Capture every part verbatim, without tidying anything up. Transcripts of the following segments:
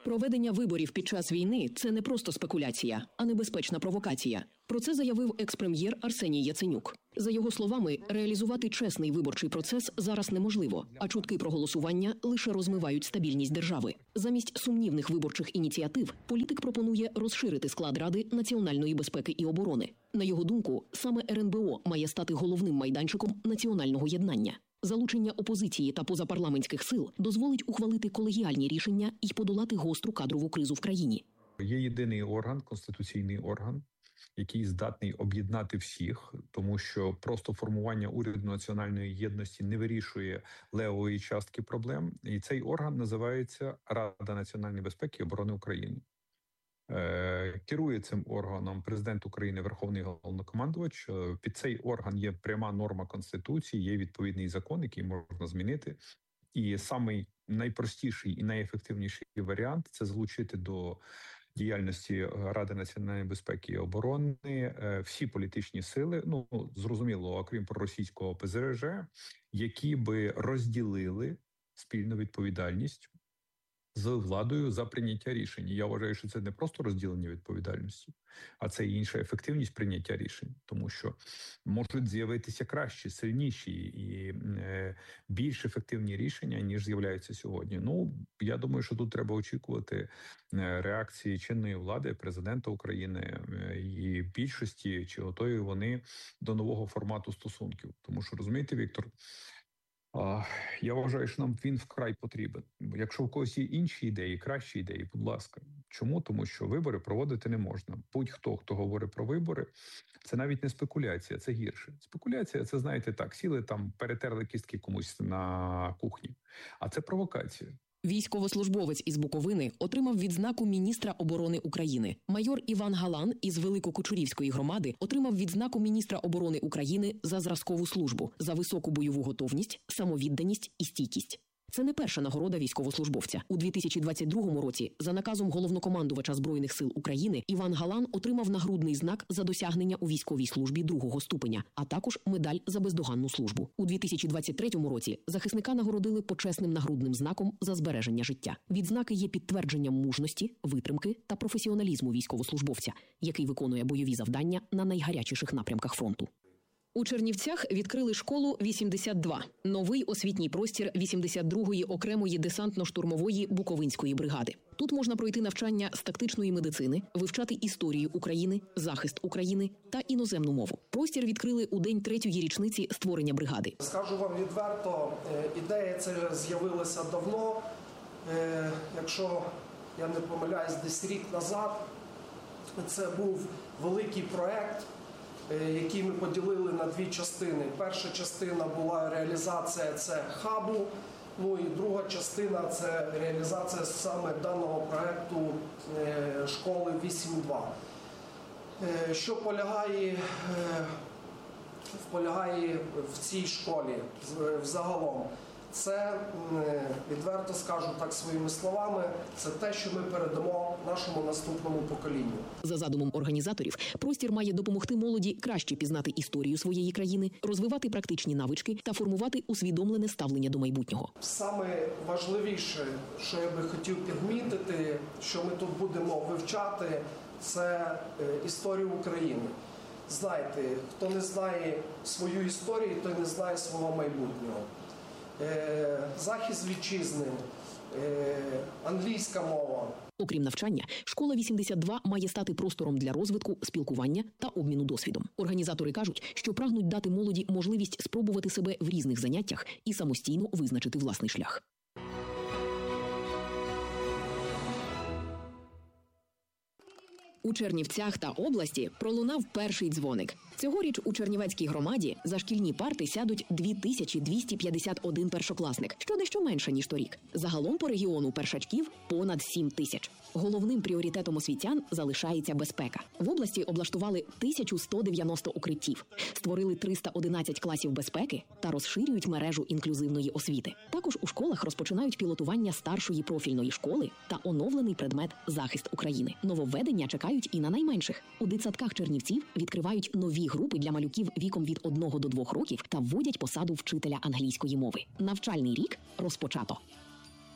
Проведення виборів під час війни – це не просто спекуляція, а небезпечна провокація. Про це заявив екс-прем'єр Арсеній Яценюк. За його словами, реалізувати чесний виборчий процес зараз неможливо, а чутки про голосування лише розмивають стабільність держави. Замість сумнівних виборчих ініціатив політик пропонує розширити склад Ради національної безпеки і оборони. На його думку, саме ер ен бе о має стати головним майданчиком національного єднання. Залучення опозиції та позапарламентських сил дозволить ухвалити колегіальні рішення і подолати гостру кадрову кризу в країні. Є єдиний орган, конституційний орган, який здатний об'єднати всіх, тому що просто формування уряду національної єдності не вирішує левової частки проблем. І цей орган називається Рада національної безпеки і оборони України. Е, керує цим органом президент України, Верховний Головнокомандувач. Під цей орган є пряма норма Конституції, є відповідний закон, який можна змінити. І самий найпростіший і найефективніший варіант – це залучити до діяльності Ради національної безпеки і оборони всі політичні сили, ну, зрозуміло, окрім проросійського пе зет же, які би розділили спільну відповідальність з владою за прийняття рішень. Я вважаю, що це не просто розділення відповідальності, а це інша ефективність прийняття рішень, тому що можуть з'явитися кращі, сильніші і е, більш ефективні рішення, ніж з'являються сьогодні. Ну, я думаю, що тут треба очікувати реакції чинної влади, президента України е, і більшості, чи готові вони до нового формату стосунків. Тому що, розумієте, Віктор, я вважаю, що нам він вкрай потрібен. Якщо в когось є інші ідеї, кращі ідеї, будь ласка. Чому? Тому що вибори проводити не можна. Будь-хто, хто говорить про вибори, це навіть не спекуляція, це гірше. Спекуляція – це, знаєте, так, сіли там, перетерли кістки комусь на кухні. А це провокація. Військовослужбовець із Буковини отримав відзнаку міністра оборони України. Майор Іван Галан із Великокучурівської громади отримав відзнаку міністра оборони України за зразкову службу, за високу бойову готовність, самовідданість і стійкість. Це не перша нагорода військовослужбовця. У дві тисячі двадцять другому році за наказом головнокомандувача Збройних сил України Іван Галан отримав нагрудний знак за досягнення у військовій службі другого ступеня, а також медаль за бездоганну службу. У дві тисячі двадцять третьому році захисника нагородили почесним нагрудним знаком за збереження життя. Відзнаки є підтвердженням мужності, витримки та професіоналізму військовослужбовця, який виконує бойові завдання на найгарячіших напрямках фронту. У Чернівцях відкрили школу вісімдесят два – новий освітній простір вісімдесят другої окремої десантно-штурмової Буковинської бригади. Тут можна пройти навчання з тактичної медицини, вивчати історію України, захист України та іноземну мову. Простір відкрили у день третьої річниці створення бригади. Скажу вам відверто, ідея ця з'явилася давно. Якщо я не помиляюсь, десь рік назад, це був великий проект, які ми поділили на дві частини. Перша частина була реалізація це хабу, ну і друга частина це реалізація саме даного проекту школи вісім два. Що полягає, полягає в цій школі взагалом? Це, відверто скажу так своїми словами, це те, що ми передамо нашому наступному поколінню. За задумом організаторів, простір має допомогти молоді краще пізнати історію своєї країни, розвивати практичні навички та формувати усвідомлене ставлення до майбутнього. Саме важливіше, що я би хотів підмітити, що ми тут будемо вивчати, це історію України. Знаєте, хто не знає свою історію, той не знає свого майбутнього. Захист вітчизни, англійська мова. Окрім навчання, школа вісімдесят два має стати простором для розвитку, спілкування та обміну досвідом. Організатори кажуть, що прагнуть дати молоді можливість спробувати себе в різних заняттях і самостійно визначити власний шлях. У Чернівцях та області пролунав перший дзвоник. Цьогоріч у Чернівецькій громаді за шкільні парти сядуть дві тисячі двісті п'ятдесят один першокласник, що дещо менше, ніж торік. Загалом по регіону першачків понад сім тисяч. Головним пріоритетом освітян залишається безпека. В області облаштували тисячу сто дев'яносто укриттів, створили триста одинадцять класів безпеки та розширюють мережу інклюзивної освіти. Також у школах розпочинають пілотування старшої профільної школи та оновлений предмет «Захист України». Нововведення чекають і на найменших. У дитсадках Чернівців відкривають нові групи для малюків віком від одного до двох років та вводять посаду вчителя англійської мови. Навчальний рік розпочато.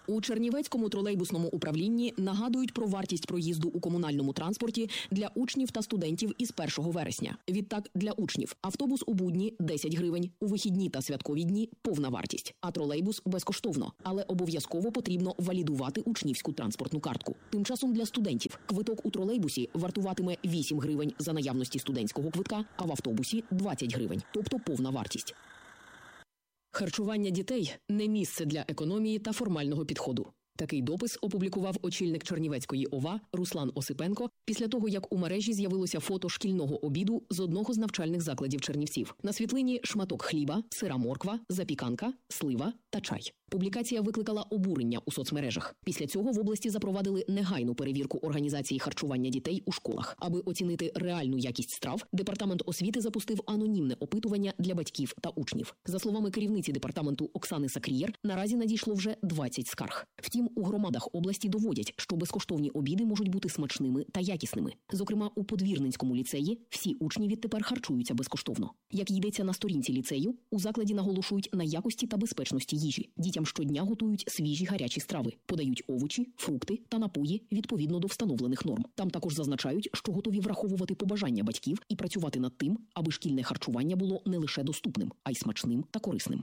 У Чернівецькому тролейбусному управлінні нагадують про вартість проїзду у комунальному транспорті для учнів та студентів із першого вересня. Відтак, для учнів автобус у будні – десять гривень, у вихідні та святкові дні – повна вартість, а тролейбус – безкоштовно. Але обов'язково потрібно валідувати учнівську транспортну картку. Тим часом для студентів квиток у тролейбусі вартуватиме вісім гривень за наявності студентського квитка, а в автобусі – двадцять гривень, тобто повна вартість. Харчування дітей – не місце для економії та формального підходу. Такий допис опублікував очільник Чернівецької ОВА Руслан Осипенко після того, як у мережі з'явилося фото шкільного обіду з одного з навчальних закладів Чернівців. На світлині шматок хліба, сира морква, запіканка, слива та чай. Публікація викликала обурення у соцмережах. Після цього в області запровадили негайну перевірку організації харчування дітей у школах. Аби оцінити реальну якість страв, Департамент освіти запустив анонімне опитування для батьків та учнів. За словами керівниці департаменту Оксани Сакрієр, наразі надійшло вже двадцять скарг. Втім, у громадах області доводять, що безкоштовні обіди можуть бути смачними та якісними. Зокрема, у Подвірненському ліцеї всі учні відтепер харчуються безкоштовно. Як йдеться на сторінці ліцею, у закладі наголошують на якості та безпечності їжі. Дітям щодня готують свіжі гарячі страви, подають овочі, фрукти та напої відповідно до встановлених норм. Там також зазначають, що готові враховувати побажання батьків і працювати над тим, аби шкільне харчування було не лише доступним, а й смачним та корисним.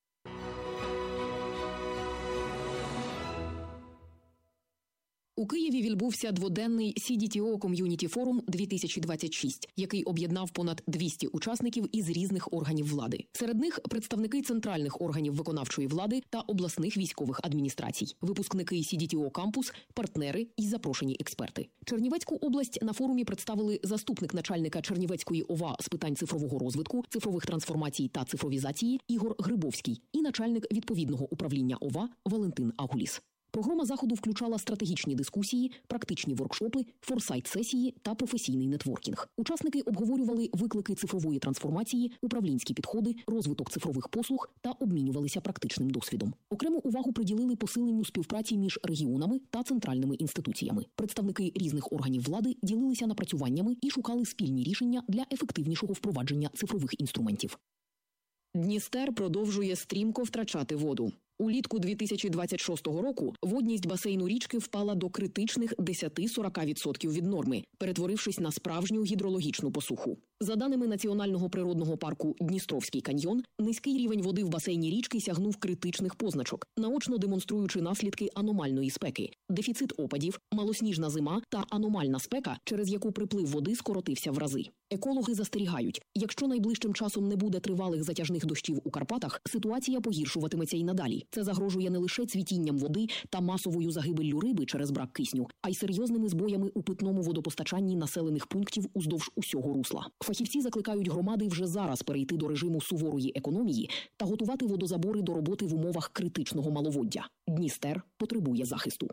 У Києві відбувся дводенний сі ді ті о Community Forum дві тисячі двадцять шість, який об'єднав понад двісті учасників із різних органів влади. Серед них представники центральних органів виконавчої влади та обласних військових адміністрацій, випускники сі ді ті о Кампус, партнери і запрошені експерти. Чернівецьку область на форумі представили заступник начальника Чернівецької ОВА з питань цифрового розвитку, цифрових трансформацій та цифровізації Ігор Грибовський і начальник відповідного управління ОВА Валентин Агуліс. Програма заходу включала стратегічні дискусії, практичні воркшопи, форсайт-сесії та професійний нетворкінг. Учасники обговорювали виклики цифрової трансформації, управлінські підходи, розвиток цифрових послуг та обмінювалися практичним досвідом. Окрему увагу приділили посиленню співпраці між регіонами та центральними інституціями. Представники різних органів влади ділилися напрацюваннями і шукали спільні рішення для ефективнішого впровадження цифрових інструментів. Дністер продовжує стрімко втрачати воду. Улітку дві тисячі двадцять шостого року водність басейну річки впала до критичних десять-сорок відсотків від норми, перетворившись на справжню гідрологічну посуху. За даними Національного природного парку Дністровський каньйон, низький рівень води в басейні річки сягнув критичних позначок, наочно демонструючи наслідки аномальної спеки, дефіцит опадів, малосніжна зима та аномальна спека, через яку приплив води скоротився в рази. Екологи застерігають, якщо найближчим часом не буде тривалих затяжних дощів у Карпатах, ситуація погіршуватиметься й надалі. Це загрожує не лише цвітінням води та масовою загибеллю риби через брак кисню, а й серйозними збоями у питному водопостачанні населених пунктів уздовж усього русла. Фахівці закликають громади вже зараз перейти до режиму суворої економії та готувати водозабори до роботи в умовах критичного маловоддя. Дністер потребує захисту.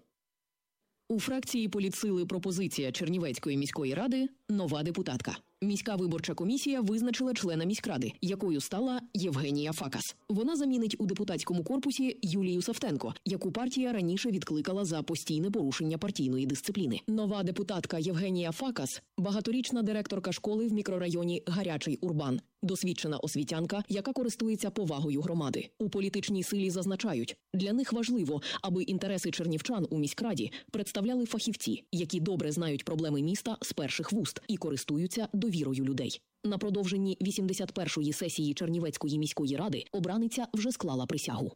У фракції політсили пропозиція Чернівецької міської ради – нова депутатка. Міська виборча комісія визначила члена міськради, якою стала Євгенія Факас. Вона замінить у депутатському корпусі Юлію Савтенко, яку партія раніше відкликала за постійне порушення партійної дисципліни. Нова депутатка Євгенія Факас – багаторічна директорка школи в мікрорайоні Гарячий Урбан. Досвідчена освітянка, яка користується повагою громади. У політичній силі зазначають, для них важливо, аби інтереси чернівчан у міськраді представляли фахівці, які добре знають проблеми міста з перших вуст і користуються довірою людей. На продовженні вісімдесят першої сесії Чернівецької міської ради обраниця вже склала присягу.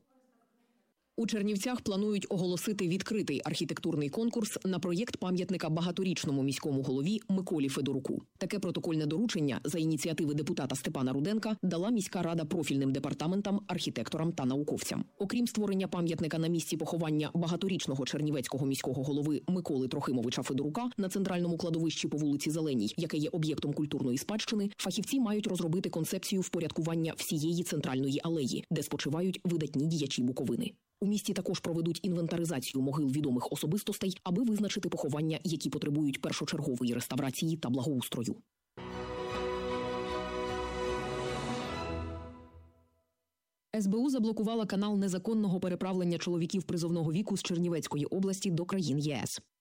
У Чернівцях планують оголосити відкритий архітектурний конкурс на проєкт пам'ятника багаторічному міському голові Миколі Федоруку. Таке протокольне доручення за ініціативи депутата Степана Руденка дала міська рада профільним департаментам, архітекторам та науковцям. Окрім створення пам'ятника на місці поховання багаторічного чернівецького міського голови Миколи Трохимовича Федорука на центральному кладовищі по вулиці Зеленій, яке є об'єктом культурної спадщини, фахівці мають розробити концепцію впорядкування всієї центральної алеї, де спочивають видатні діячі Буковини. У місті також проведуть інвентаризацію могил відомих особистостей, аби визначити поховання, які потребують першочергової реставрації та благоустрою. ес бе у заблокувала канал незаконного переправлення чоловіків призовного віку з Чернівецької області до країн ЄС.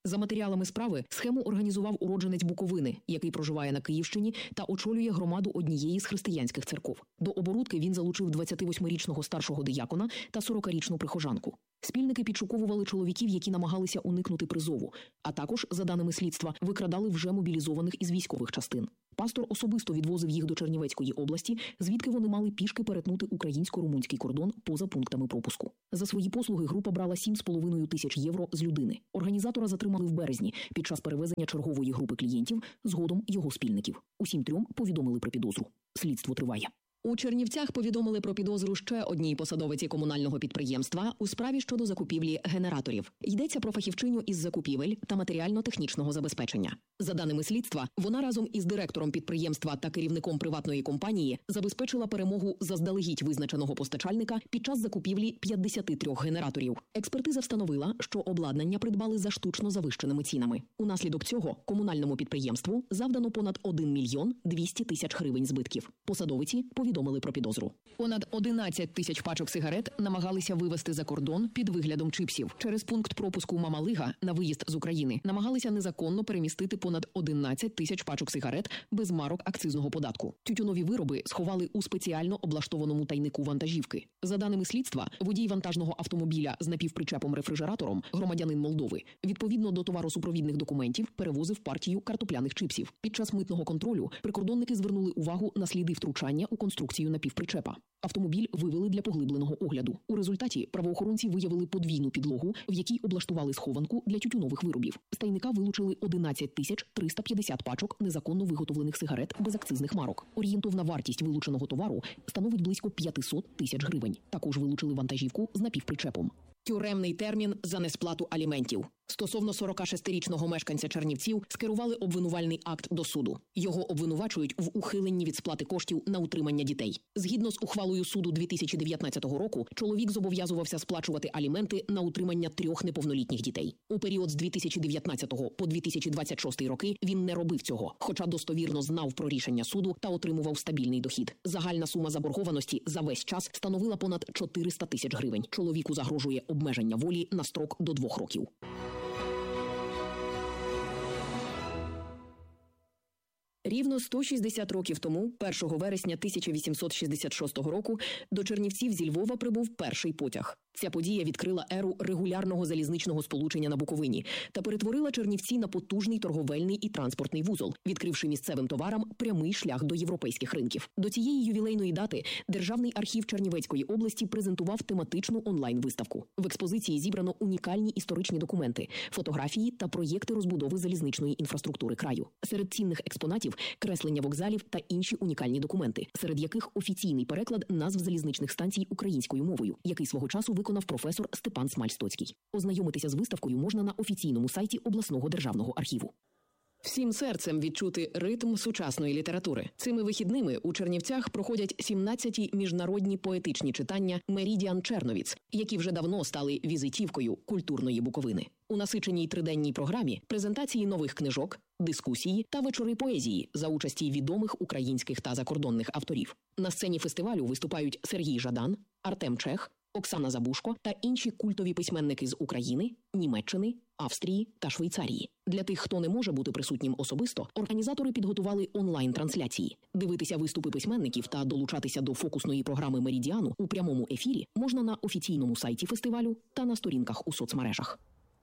За матеріалами справи, схему організував уродженець Буковини, який проживає на Київщині та очолює громаду однієї з християнських церков. До оборудки він залучив двадцятивосьмирічного старшого диякона та сорокарічну прихожанку. Спільники підшуковували чоловіків, які намагалися уникнути призову, а також, за даними слідства, викрадали вже мобілізованих із військових частин. Пастор особисто відвозив їх до Чернівецької області, звідки вони мали пішки перетнути українсько-румунський кордон поза пунктами пропуску. За свої послуги група брала сім з половиною тисяч євро з людини. Організатора затримали в березні під час перевезення чергової групи клієнтів, згодом його спільників. Усім трьом повідомили про підозру. Слідство триває. У Чернівцях повідомили про підозру ще одній посадовиці комунального підприємства у справі щодо закупівлі генераторів. Йдеться про фахівчиню із закупівель та матеріально-технічного забезпечення. За даними слідства, вона разом із директором підприємства та керівником приватної компанії забезпечила перемогу заздалегідь визначеного постачальника під час закупівлі п'ятдесят три генераторів. Експертиза встановила, що обладнання придбали за штучно завищеними цінами. Унаслідок цього комунальному підприємству завдано понад один мільйон двісті тисяч гривень збитків. Посадовиці повідомили повідомили про підозру. Понад одинадцять тисяч пачок сигарет намагалися вивезти за кордон під виглядом чипсів. Через пункт пропуску Мамалига на виїзд з України намагалися незаконно перемістити понад одинадцять тисяч пачок сигарет без марок акцизного податку. Тютюнові вироби сховали у спеціально облаштованому тайнику вантажівки. За даними слідства, водій вантажного автомобіля з напівпричепом-рефрижератором, громадянин Молдови, відповідно до товаросупровідних документів перевозив партію картопляних чипсів. Під час митного контролю прикордонники звернули увагу на сліди втручання у конструкцію напівпричепа. Автомобіль вивели для поглибленого огляду. У результаті правоохоронці виявили подвійну підлогу, в якій облаштували схованку для тютюнових виробів. З тайника вилучили одинадцять тисяч триста п'ятдесят пачок незаконно виготовлених сигарет без акцизних марок. Орієнтовна вартість вилученого товару становить близько п'ятсот тисяч гривень. Також вилучили вантажівку з напівпричепом. Тюремний термін за несплату аліментів. Стосовно сорокашестирічного мешканця Чернівців скерували обвинувальний акт до суду. Його обвинувачують в ухиленні від сплати коштів на утримання дітей. Згідно з ухвалою суду дві тисячі дев'ятнадцятого року, чоловік зобов'язувався сплачувати аліменти на утримання трьох неповнолітніх дітей. У період з дві тисячі дев'ятнадцятого по дві тисячі двадцять шостий роки він не робив цього, хоча достовірно знав про рішення суду та отримував стабільний дохід. Загальна сума заборгованості за весь час становила понад чотириста тисяч гривень. Чоловіку загрожує обмеження волі на строк до двох років. Рівно сто шістдесят років тому, першого вересня тисяча вісімсот шістдесят шостого року, до Чернівців зі Львова прибув перший потяг. Ця подія відкрила еру регулярного залізничного сполучення на Буковині та перетворила Чернівці на потужний торговельний і транспортний вузол, відкривши місцевим товарам прямий шлях до європейських ринків. До цієї ювілейної дати Державний архів Чернівецької області презентував тематичну онлайн-виставку. В експозиції зібрано унікальні історичні документи, фотографії та проєкти розбудови залізничної інфраструктури краю. Серед цінних експонатів – креслення вокзалів та інші унікальні документи, серед яких офіційний переклад назв залізничних станцій українською мовою, який свого часу виконав професор Степан Смаль-Стоцький. Ознайомитися з виставкою можна на офіційному сайті обласного державного архіву. Всім серцем відчути ритм сучасної літератури. Цими вихідними у Чернівцях проходять сімнадцяті міжнародні поетичні читання «Меридіан Черновіц», які вже давно стали візитівкою культурної Буковини. У насиченій триденній програмі презентації нових книжок, дискусії та вечори поезії за участі відомих українських та закордонних авторів. На сцені фестивалю виступають Сергій Жадан, Артем Чех, Оксана Забушко та інші культові письменники з України, Німеччини, Австрії та Швейцарії. Для тих, хто не може бути присутнім особисто, організатори підготували онлайн-трансляції. Дивитися виступи письменників та долучатися до фокусної програми «Меридіану» у прямому ефірі можна на офіційному сайті фестивалю та на сторінках у соцмережах.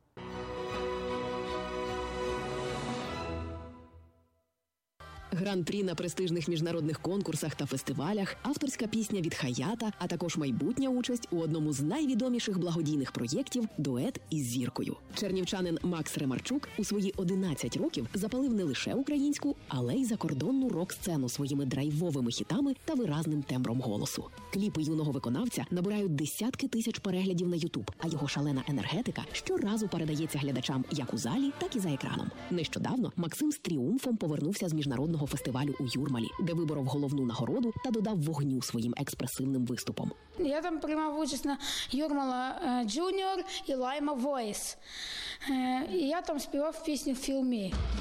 Гран-прі на престижних міжнародних конкурсах та фестивалях, авторська пісня від Хаята, а також майбутня участь у одному з найвідоміших благодійних проєктів «Дует із зіркою». Чернівчанин Макс Ремарчук у свої одинадцять років запалив не лише українську, але й закордонну рок-сцену своїми драйвовими хітами та виразним тембром голосу. Кліпи юного виконавця набирають десятки тисяч переглядів на Ютуб, а його шалена енергетика щоразу передається глядачам як у залі, так і за екраном. Нещодавно Максим з тріумфом повернувся з міжнародного фестивалю у Юрмалі, де виборов головну нагороду та додав вогню своїм експресивним виступом. Я там приймав участь на Юрмала Джуніор і Лайма Войс. І я там співав пісню «Feel Me».